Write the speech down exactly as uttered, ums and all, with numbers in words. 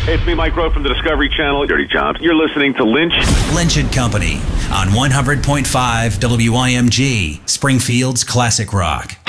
Hey, it's me, Mike Rowe from the Discovery Channel. Dirty Jobs. You're listening to Lynch. Lynch and Company on one hundred point five W I M G, Springfield's Classic Rock.